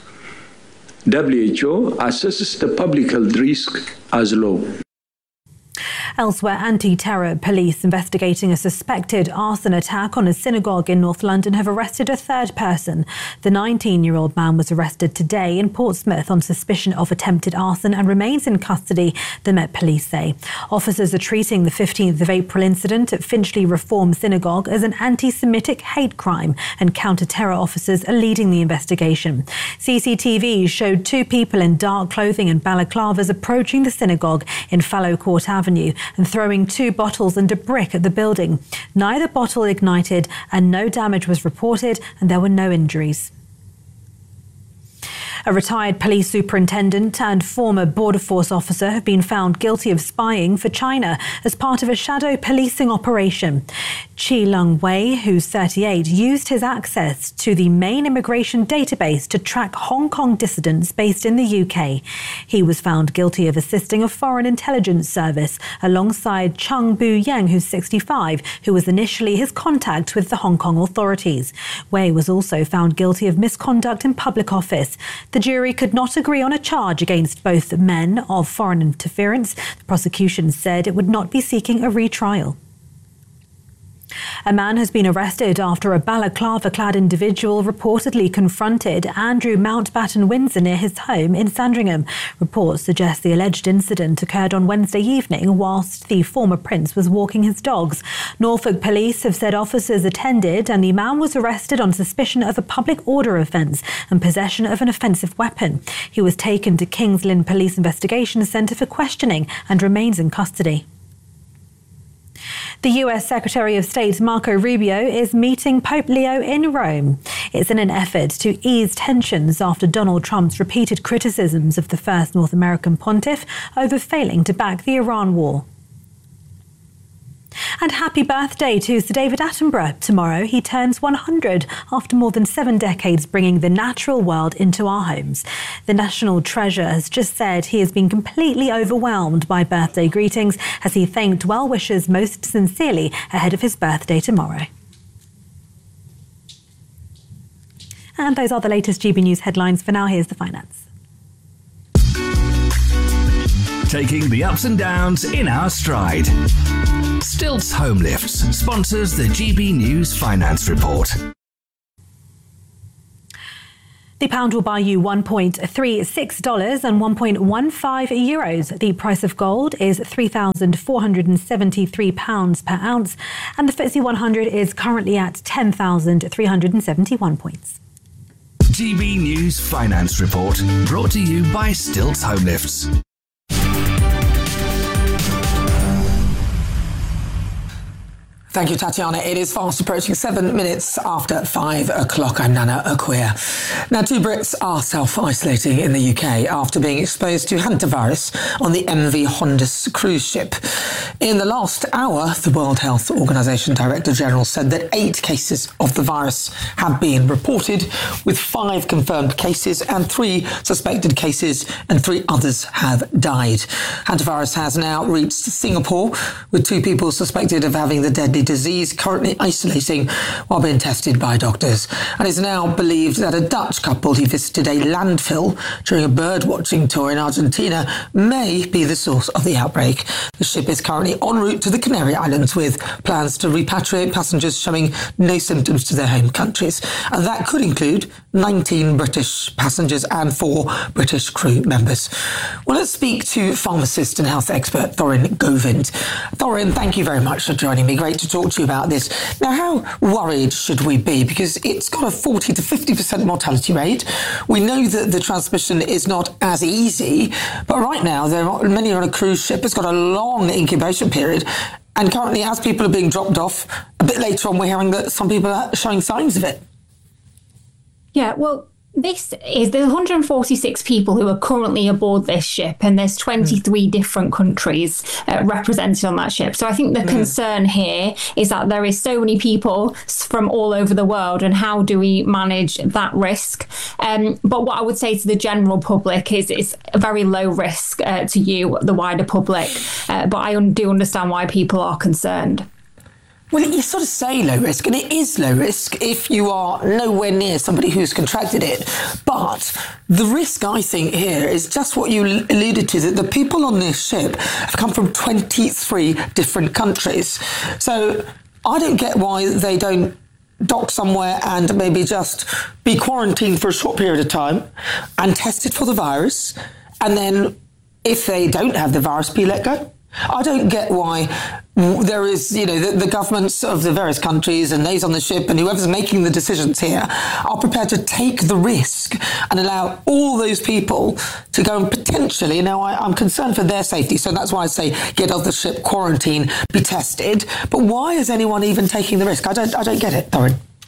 W H O assesses the public health risk as low. Elsewhere, anti-terror police investigating a suspected arson attack on a synagogue in North London have arrested a third person. The nineteen-year-old man was arrested today in Portsmouth on suspicion of attempted arson and remains in custody, the Met Police say. Officers are treating the fifteenth of April incident at Finchley Reform Synagogue as an anti-Semitic hate crime, and counter-terror officers are leading the investigation. C C T V showed two people in dark clothing and balaclavas approaching the synagogue in Fallow Court Avenue and throwing two bottles and a brick at the building. Neither bottle ignited and no damage was reported, and there were no injuries. A retired police superintendent and former border force officer have been found guilty of spying for China as part of a shadow policing operation. Chi Lung Wei, who's thirty-eight, used his access to the main immigration database to track Hong Kong dissidents based in the U K. He was found guilty of assisting a foreign intelligence service alongside Chung Bu-yang, who's sixty-five, who was initially his contact with the Hong Kong authorities. Wei was also found guilty of misconduct in public office. The jury could not agree on a charge against both men of foreign interference. The prosecution said it would not be seeking a retrial. A man has been arrested after a balaclava-clad individual reportedly confronted Andrew Mountbatten Windsor near his home in Sandringham. Reports suggest the alleged incident occurred on Wednesday evening whilst the former prince was walking his dogs. Norfolk police have said officers attended and the man was arrested on suspicion of a public order offence and possession of an offensive weapon. He was taken to Kings Lynn Police Investigation Centre for questioning and remains in custody. The U S Secretary of State Marco Rubio is meeting Pope Leo in Rome. It's in an effort to ease tensions after Donald Trump's repeated criticisms of the first North American pontiff over failing to back the Iran war. And happy birthday to Sir David Attenborough. Tomorrow he turns one hundred after more than seven decades bringing the natural world into our homes. The National Treasure has just said he has been completely overwhelmed by birthday greetings as he thanked well-wishers most sincerely ahead of his birthday tomorrow. And those are the latest G B News headlines. For now, here's the finance. Taking the ups and downs in our stride. Stilts Home Lifts sponsors the G B News Finance Report. The pound will buy you one point three six dollars and one point one five euros. The price of gold is three thousand four hundred seventy-three pounds per ounce, and the F T S E one hundred is currently at ten thousand three hundred seventy-one points. G B News Finance Report, brought to you by Stilts Home Lifts. Thank you, Tatiana. It is fast approaching seven minutes after five o'clock. I'm Nana Acquia. Now, two Brits are self-isolating in the U K after being exposed to hantavirus on the M V Hondas cruise ship. In the last hour, the World Health Organization Director General said that eight cases of the virus have been reported, with five confirmed cases and three suspected cases, and three others have died. Hantavirus has now reached Singapore, with two people suspected of having the deadly disease currently isolating while being tested by doctors. And it's now believed that a Dutch couple who visited a landfill during a bird watching tour in Argentina may be the source of the outbreak. The ship is currently en route to the Canary Islands with plans to repatriate passengers showing no symptoms to their home countries. And that could include nineteen British passengers and four British crew members. Well, let's speak to pharmacist and health expert Thorin Govind. Thorin, thank you very much for joining me. Great to talk to you about this. Now, how worried should we be? Because it's got a forty to fifty percent mortality rate. We know that the transmission is not as easy, but right now, there are many on a cruise ship. It's got a long incubation period. And currently, as people are being dropped off, a bit later on, we're hearing that some people are showing signs of it. Yeah, well, this is there's one hundred forty-six people who are currently aboard this ship, and there's twenty-three mm. different countries uh, represented on that ship. So I think the mm. concern here is that there is so many people from all over the world, and how do we manage that risk? Um, but what I would say to the general public is it's a very low risk uh, to you, the wider public. Uh, but I do understand why people are concerned. Well, you sort of say low risk, and it is low risk if you are nowhere near somebody who's contracted it. But the risk, I think, here is just what you alluded to, that the people on this ship have come from twenty-three different countries. So I don't get why they don't dock somewhere and maybe just be quarantined for a short period of time and tested for the virus, and then if they don't have the virus, be let go. I don't get why there is, you know, the, the governments of the various countries and those on the ship and whoever's making the decisions here are prepared to take the risk and allow all those people to go and potentially, now I, I'm concerned for their safety, so that's why I say get off the ship, quarantine, be tested. But why is anyone even taking the risk? I don't, I don't get it, Thorin.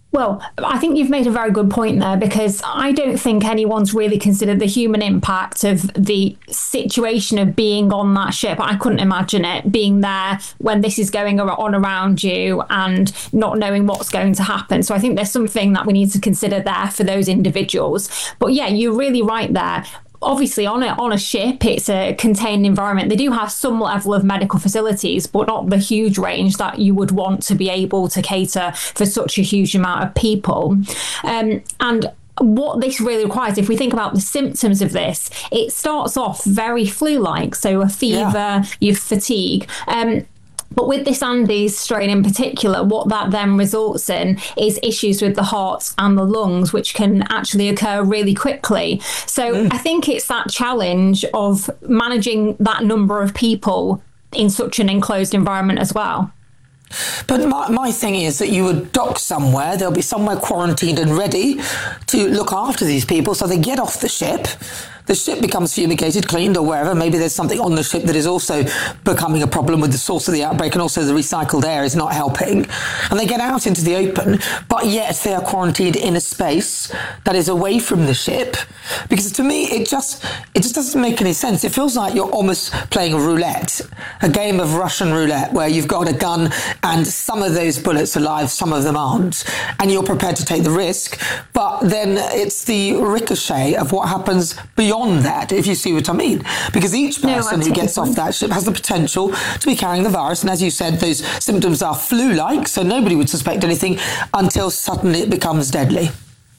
Well, I think you've made a very good point there, because I don't think anyone's really considered the human impact of the situation of being on that ship. I couldn't imagine it, being there when this is going on around you and not knowing what's going to happen. So I think there's something that we need to consider there for those individuals. But yeah, you're really right there. Obviously, on a, on a ship, it's a contained environment. They do have some level of medical facilities, but not the huge range that you would want to be able to cater for such a huge amount of people. Um, and what this really requires, if we think about the symptoms of this, it starts off very flu-like, so a fever, yeah. you fatigue. Um, But with this Andes strain in particular, what that then results in is issues with the heart and the lungs, which can actually occur really quickly. So mm. I think it's that challenge of managing that number of people in such an enclosed environment as well. But my, my thing is that you would dock somewhere, they'll be somewhere quarantined and ready to look after these people, so they get off the ship. The ship becomes fumigated, cleaned, or wherever. Maybe there's something on the ship that is also becoming a problem with the source of the outbreak, and also the recycled air is not helping. And they get out into the open, but yet they are quarantined in a space that is away from the ship. Because to me, it just it just doesn't make any sense. It feels like you're almost playing a roulette, a game of Russian roulette, where you've got a gun and some of those bullets are live, some of them aren't, and you're prepared to take the risk. But then it's the ricochet of what happens beyond that, if you see what I mean. Because each person no, who gets off that ship has the potential to be carrying the virus. And as you said, those symptoms are flu-like, so nobody would suspect anything until suddenly it becomes deadly.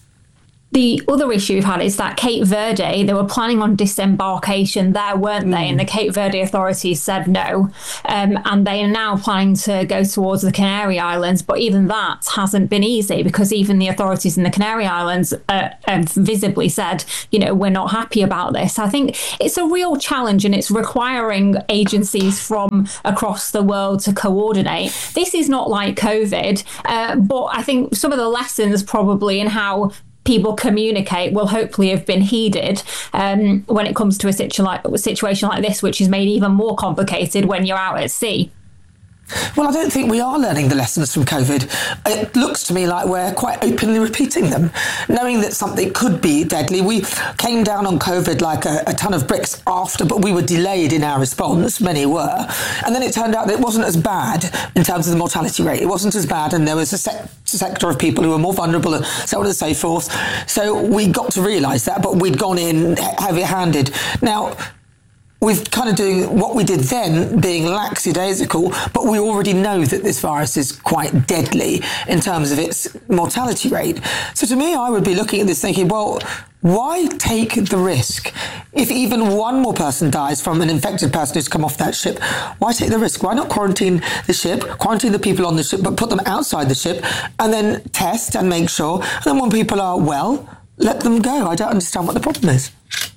The other issue we've had is that Cape Verde, they were planning on disembarkation there, weren't mm. they? And the Cape Verde authorities said no. Um, and they are now planning to go towards the Canary Islands. But even that hasn't been easy, because even the authorities in the Canary Islands uh, have visibly said, you know, we're not happy about this. I think it's a real challenge, and it's requiring agencies from across the world to coordinate. This is not like COVID, uh, but I think some of the lessons probably in how people communicate will hopefully have been heeded um, when it comes to a situ- like, a situation like this, which is made even more complicated when you're out at sea. Well, I don't think we are learning the lessons from COVID. It looks to me like we're quite openly repeating them, knowing that something could be deadly. We came down on COVID like a, a ton of bricks after, but we were delayed in our response, many were. And then it turned out that it wasn't as bad in terms of the mortality rate. It wasn't as bad, and there was a sec- sector of people who were more vulnerable and so on and so forth. So we got to realise that, but we'd gone in heavy-handed. Now, we're kind of doing what we did then, being lackadaisical, but we already know that this virus is quite deadly in terms of its mortality rate. So to me, I would be looking at this thinking, well, why take the risk? If even one more person dies from an infected person who's come off that ship, why take the risk? Why not quarantine the ship, quarantine the people on the ship, but put them outside the ship, and then test and make sure, and then when people are well, let them go? I don't understand what the problem is.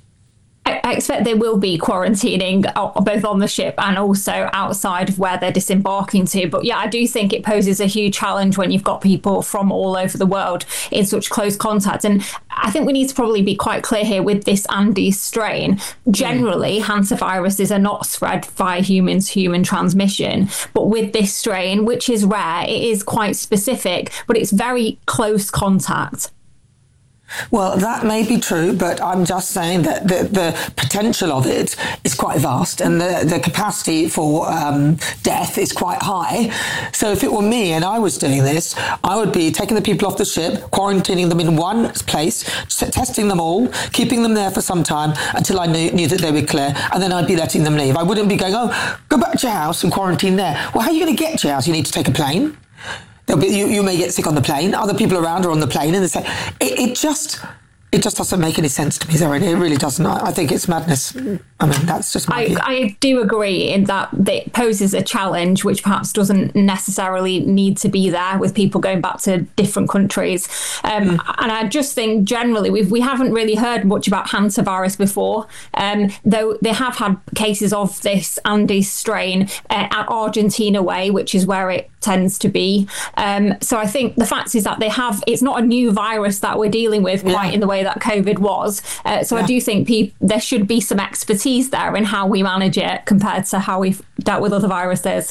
I expect there will be quarantining both on the ship and also outside of where they're disembarking to. But yeah, I do think it poses a huge challenge when you've got people from all over the world in such close contact. And I think we need to probably be quite clear here with this Andes strain. Generally, hantaviruses are not spread via human-to-human transmission. But with this strain, which is rare, it is quite specific, but it's very close contact. Well, that may be true, but I'm just saying that the, the potential of it is quite vast, and the, the capacity for um, death is quite high. So if it were me and I was doing this, I would be taking the people off the ship, quarantining them in one place, testing them all, keeping them there for some time until I knew, knew that they were clear, and then I'd be letting them leave. I wouldn't be going, oh, go back to your house and quarantine there. Well, how are you going to get to your house? You need to take a plane. There'll be, you, you may get sick on the plane. Other people around are on the plane, and they say it, it just it just doesn't make any sense to me, Zoe. It really doesn't. I, I think it's madness. I mean, that's just my I, view. I do agree in that it poses a challenge which perhaps doesn't necessarily need to be there with people going back to different countries. Um, mm. And I just think generally we've, we haven't really heard much about hantavirus before, um, though they have had cases of this Andes strain uh, at Argentina way, which is where it tends to be. Um, so I think the fact is that they have, it's not a new virus that we're dealing with quite yeah. in the way that COVID was. Uh, so yeah. I do think pe- there should be some expertise there in how we manage it compared to how we've dealt with other viruses.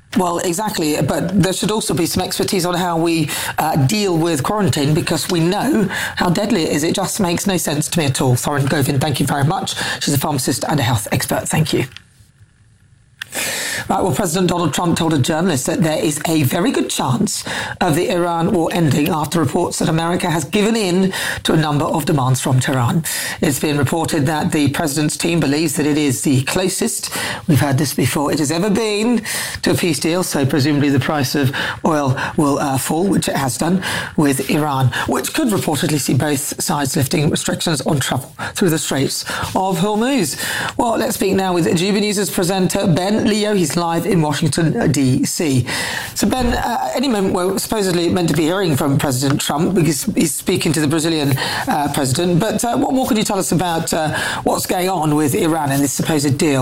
Well, exactly, but there should also be some expertise on how we uh, deal with quarantine, because we know how deadly it is. It just makes no sense to me at all. Thorin Govin, thank you very much. She's a pharmacist and a health expert. Thank you. Right, well, President Donald Trump told a journalist that there is a very good chance of the Iran war ending after reports that America has given in to a number of demands from Tehran. It's been reported that the president's team believes that it is the closest, we've heard this before, it has ever been to a peace deal, so presumably the price of oil will uh, fall, which it has done with Iran, which could reportedly see both sides lifting restrictions on travel through the Straits of Hormuz. Well, let's speak now with G B News' presenter Ben Leo. He's live in Washington, D C. So, Ben, uh, any moment we're supposedly meant to be hearing from President Trump, because he's speaking to the Brazilian uh, president. But uh, what more can you tell us about uh, what's going on with Iran and this supposed deal?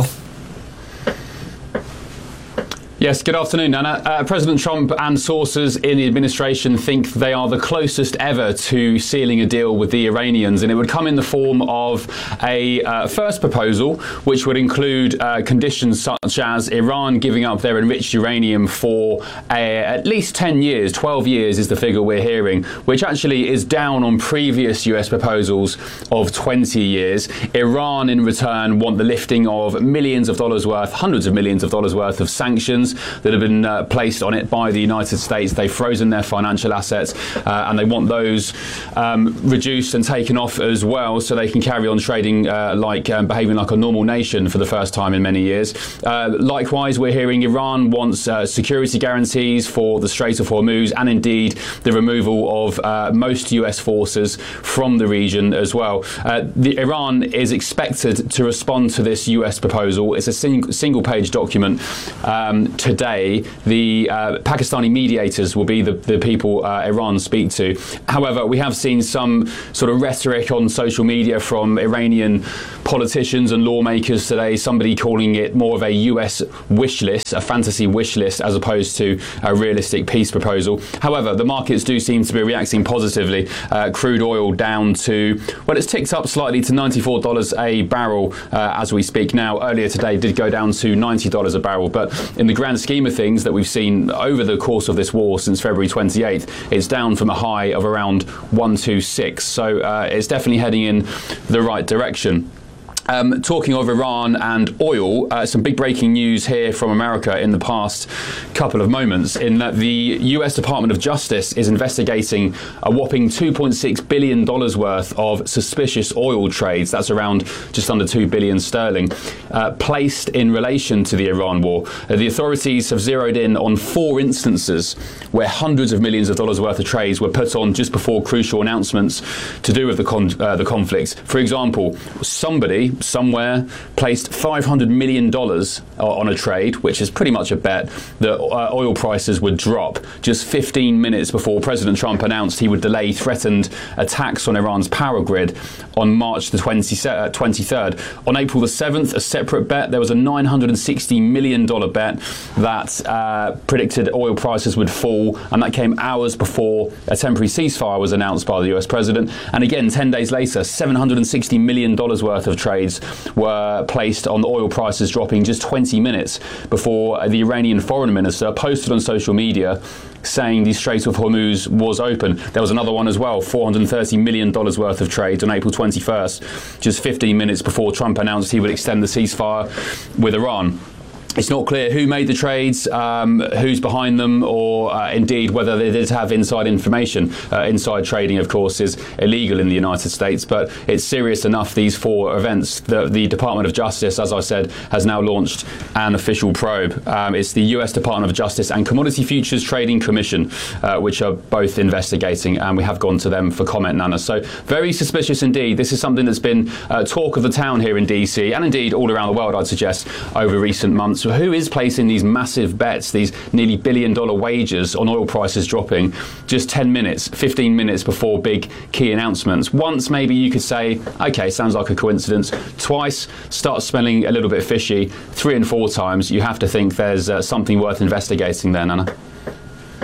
Yes, good afternoon, Nana. Uh, President Trump and sources in the administration think they are the closest ever to sealing a deal with the Iranians, and it would come in the form of a uh, first proposal, which would include uh, conditions such as Iran giving up their enriched uranium for a, at least ten years, twelve years is the figure we're hearing, which actually is down on previous U S proposals of twenty years. Iran, in return, want the lifting of millions of dollars worth, hundreds of millions of dollars worth of sanctions that have been uh, placed on it by the United States. They've frozen their financial assets uh, and they want those um, reduced and taken off as well, so they can carry on trading uh, like um, behaving like a normal nation for the first time in many years. Uh, likewise, we're hearing Iran wants uh, security guarantees for the Strait of Hormuz, and indeed the removal of uh, most U S forces from the region as well. Uh, the, Iran is expected to respond to this U S proposal. It's a sing- single page document. Um, Today, the uh, Pakistani mediators will be the, the people uh, Iran speak to. However, we have seen some sort of rhetoric on social media from Iranian politicians and lawmakers today, somebody calling it more of a U S wish list, a fantasy wish list, as opposed to a realistic peace proposal. However, the markets do seem to be reacting positively. Uh, crude oil down to, well, it's ticked up slightly to ninety-four dollars a barrel uh, as we speak now. Earlier today, it did go down to ninety dollars a barrel, but in the grand scheme of things that we've seen over the course of this war since February twenty-eighth, it's down from a high of around one twenty-six. So uh, it's definitely heading in the right direction. Um, talking of Iran and oil, uh, some big breaking news here from America in the past couple of moments, in that the U S Department of Justice is investigating a whopping two point six billion dollars worth of suspicious oil trades. That's around just under two billion sterling, uh, placed in relation to the Iran war. Uh, the authorities have zeroed in on four instances where hundreds of millions of dollars worth of trades were put on just before crucial announcements to do with the, con- uh, the conflict. For example, somebody somewhere placed five hundred million dollars on a trade, which is pretty much a bet that uh, oil prices would drop just fifteen minutes before President Trump announced he would delay threatened attacks on Iran's power grid on March the twenty-third. On April the seventh, a separate bet, there was a nine hundred sixty million dollars bet that uh, predicted oil prices would fall, and that came hours before a temporary ceasefire was announced by the U S president. And again, ten days later, seven hundred sixty million dollars worth of trades were placed on the oil prices dropping just twenty minutes before the Iranian foreign minister posted on social media saying the Strait of Hormuz was open. There was another one as well, four hundred thirty million dollars worth of trades on April twenty-first, just fifteen minutes before Trump announced he would extend the ceasefire with Iran. It's not clear who made the trades, um, who's behind them, or uh, indeed whether they did have inside information. Uh, inside trading, of course, is illegal in the United States, but it's serious enough, these four events, that the Department of Justice, as I said, has now launched an official probe. Um, it's the U S Department of Justice and Commodity Futures Trading Commission, uh, which are both investigating, and we have gone to them for comment, Nana. So very suspicious indeed. This is something that's been uh, talk of the town here in D C, and indeed all around the world, I'd suggest, over recent months. So who is placing these massive bets, these nearly billion dollar wagers on oil prices dropping just ten minutes, fifteen minutes before big key announcements? Once, maybe you could say, okay, sounds like a coincidence. Twice, starts smelling a little bit fishy. Three and four times, you have to think there's uh, something worth investigating there, Nana.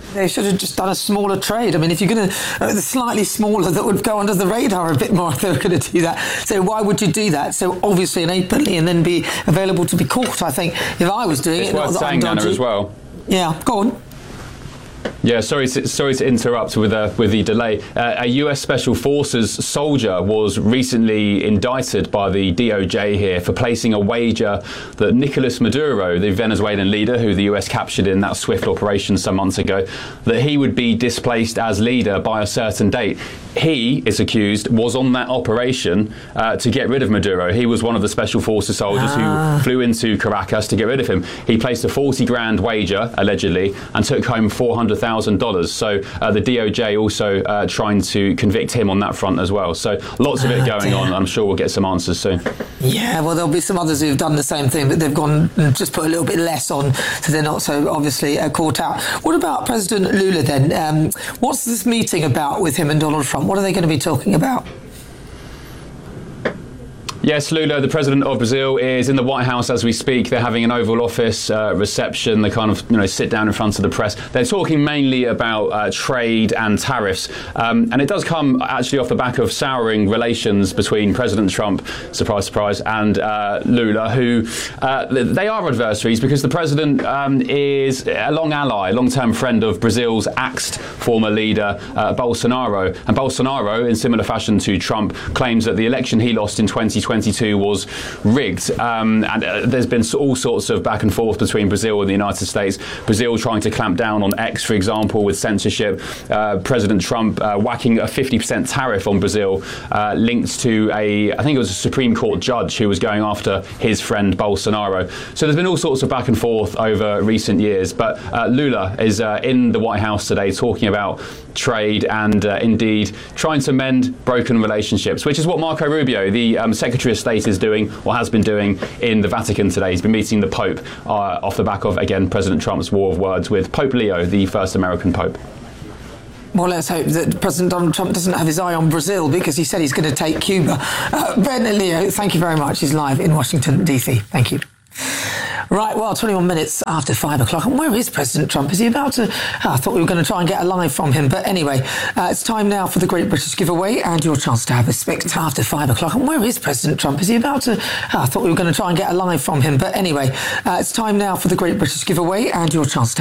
They should have just done a smaller trade. I mean, if you're going to, uh, the slightly smaller that would go under the radar a bit more if they were going to do that. So why would you do that? So obviously an openly and then be available to be caught, I think, if I was doing it's it. It's worth saying, Nana, as well. Yeah, go on. Yeah, sorry to, sorry to interrupt with uh, with the delay. Uh, a U S Special Forces soldier was recently indicted by the D O J here for placing a wager that Nicolas Maduro, the Venezuelan leader who the U S captured in that swift operation some months ago, that he would be displaced as leader by a certain date. He is accused was on that operation uh, to get rid of Maduro. He was one of the Special Forces soldiers ah. who flew into Caracas to get rid of him. He placed a forty grand wager, allegedly, and took home four hundred thousand dollars. So uh, the D O J also uh, trying to convict him on that front as well. So lots of it going on. I'm sure we'll get some answers soon. Yeah, well, there'll be some others who've done the same thing, but they've gone and just put a little bit less on, so they're not so obviously uh, caught out. What about President Lula then? Um, what's this meeting about with him and Donald Trump? What are they going to be talking about? Yes, Lula, the president of Brazil, is in the White House as we speak. They're having an Oval Office uh, reception. They kind of, you know, sit down in front of the press. They're talking mainly about uh, trade and tariffs. Um, and it does come actually off the back of souring relations between President Trump, surprise, surprise, and uh, Lula, who uh, they are adversaries because the president um, is a long ally, long-term friend of Brazil's axed former leader, uh, Bolsonaro. And Bolsonaro, in similar fashion to Trump, claims that the election he lost in twenty twenty-two was rigged. Um, and uh, there's been all sorts of back and forth between Brazil and the United States. Brazil trying to clamp down on X, for example, with censorship. Uh, President Trump uh, whacking a fifty percent tariff on Brazil uh, linked to a, I think it was a Supreme Court judge who was going after his friend Bolsonaro. So there's been all sorts of back and forth over recent years. But uh, Lula is uh, in the White House today talking about trade and uh, indeed trying to mend broken relationships, which is what Marco Rubio, the um, Secretary of State, is doing or has been doing in the Vatican today. He's been meeting the Pope uh, off the back of, again, President Trump's war of words with Pope Leo, the first American Pope. Well, let's hope that President Donald Trump doesn't have his eye on Brazil because he said he's going to take Cuba. Uh, Ben Leo, thank you very much. He's live in Washington, D C. Thank you. Right, well, twenty-one minutes after five o'clock. And where is President Trump? Is he about to... Oh, I thought we were going to try and get a live from him. But anyway, uh, it's time now for the Great British Giveaway and your chance to have a spectacle after five o'clock. And where is President Trump? Is he about to... Oh, I thought we were going to try and get a live from him. But anyway, uh, it's time now for the Great British Giveaway and your chance to